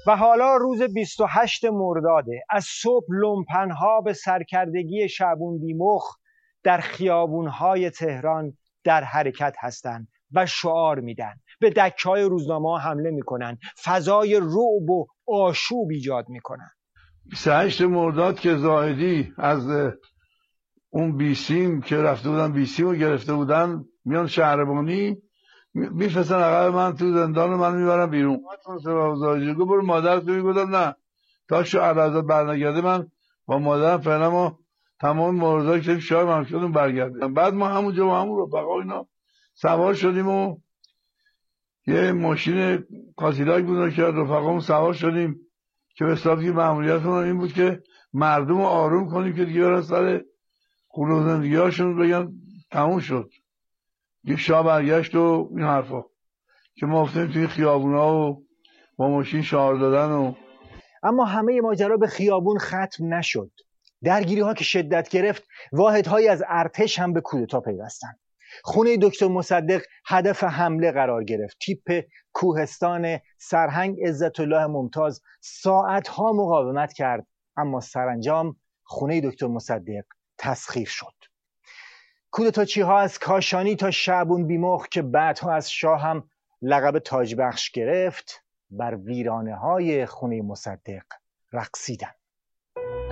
و حالا روز 28 مرداده، از صبح لومپنها به سرکردگی شعبون بیمخ در خیابونهای تهران در حرکت هستند و شعار میدن، به دکه‌های روزنامه‌ها حمله میکنن، فضای رعب و آشوب ایجاد میکنن. 28 مرداد که زاهدی از اون بیسیم که رفته بودن بیسیم رو گرفته بودن میان شهربانی میفرستن عقب من تو زندان، من میبرم بیرون. زاهدی گفت برو مادرت میگفتم نه تا شو علاوه برنگرده من با مادرم فعلا ما تمام موردایی که شاه من شدیم برگردیم. بعد ما همونجا با همون رفقا اینا سوار شدیم و یه ماشین کاسیلاک بود که رفقامون سوار شدیم که به حساب که مأموریتمون این بود که مردم رو آروم کنیم که دیگه برن سر خونه و زندگی‌هاشون بگن تموم شد، یه شاه برگشت و این حرفا که ما افتادیم توی خیابونا و با ماشین شعار دادن و. اما همه ماجرا به خیابون ختم نشد. درگیری ها که شدت گرفت، واحدهایی از ارتش هم به کودتا پیوستند. خونه دکتر مصدق هدف حمله قرار گرفت. تیپ کوهستان سرهنگ عزت الله ممتاز ساعتها مقاومت کرد، اما سرانجام خونه دکتر مصدق تسخیر شد. کودتاچی ها از کاشانی تا شعبون بیمخ که بعدها از شاه هم لقب تاج بخش گرفت، بر ویرانه های خونه مصدق رقصیدند.